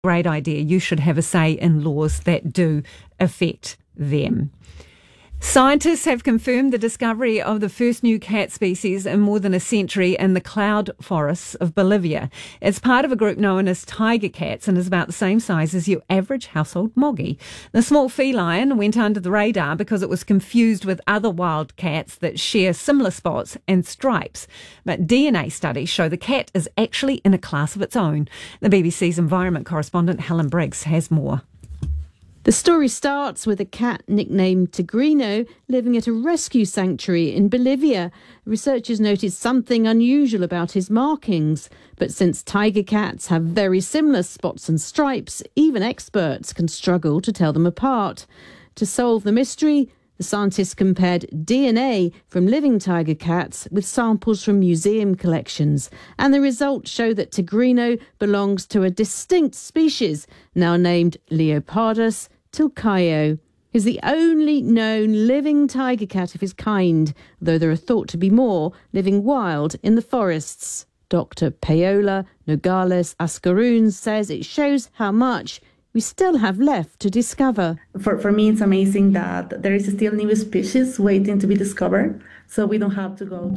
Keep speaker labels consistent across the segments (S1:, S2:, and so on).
S1: Great idea. You should have a say in laws that do affect them. Scientists have confirmed the discovery of the first new cat species in more than a century in the cloud forests of Bolivia. It's part of a group known as tiger cats and is about the same size as your average household moggy. The small feline went under the radar because it was confused with other wild cats that share similar spots and stripes. But DNA studies show the cat is actually in a class of its own. The BBC's environment correspondent Helen Briggs has more.
S2: The story starts with a cat nicknamed Tigrino living at a rescue sanctuary in Bolivia. Researchers noticed something unusual about his markings. But since tiger cats have very similar spots and stripes, even experts can struggle to tell them apart. To solve the mystery, the scientists compared DNA from living tiger cats with samples from museum collections, and the results show that Tigrino belongs to a distinct species now named Leopardus tilcaio. He's the only known living tiger cat of his kind, though there are thought to be more living wild in the forests. Dr. Paola Nogales Ascaroon says it shows how much we still have left to discover.
S3: For me, it's amazing that there is still new species waiting to be discovered, so we don't have to go.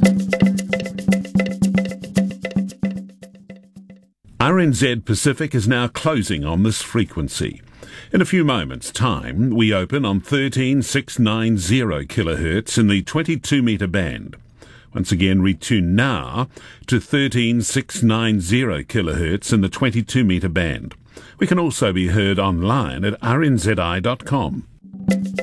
S4: RNZ Pacific is now closing on this frequency. In a few moments' time, we open on 13690 kHz in the 22-metre band. Once again, retune now to 13690 kHz in the 22-metre band. We can also be heard online at rnzi.com.